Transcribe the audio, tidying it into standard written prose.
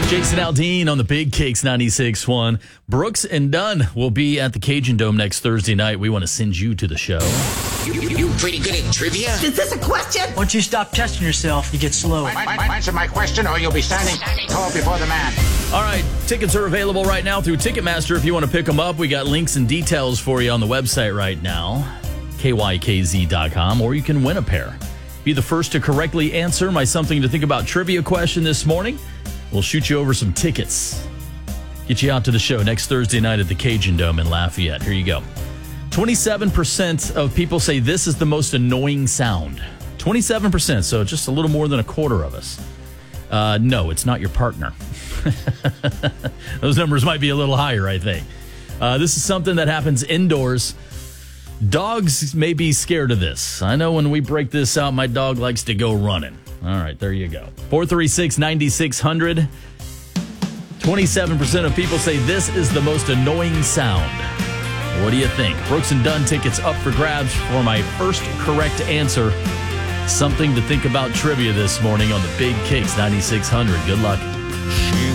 Jason Aldean on the Big Cakes 96.1. Brooks and Dunn will be at the Cajun Dome next Thursday night. We want to send you to the show. You pretty good at trivia? Is this a question? Once you stop testing yourself, you get slow. Answer my question or you'll be standing tall before the man. All right, tickets are available right now through Ticketmaster. If you want to pick them up, we got links and details for you on the website right now, kykz.com, or you can win a pair. Be the first to correctly answer my something to think about trivia question this morning. We'll shoot you over some tickets. Get you out to the show next Thursday night at the Cajun Dome in Lafayette. Here you go. 27% of people say this is the most annoying sound. 27%, so just a little more than a quarter of us. No, it's not your partner. Those numbers might be a little higher, I think. This is something that happens indoors. Dogs may be scared of this. I know when we break this out, my dog likes to go running. All right, there you go. 436-9600. 27% of people say this is the most annoying sound. What do you think? Brooks and Dunn tickets up for grabs for my first correct answer. Something to think about trivia this morning on the Big Cakes 9600. Good luck.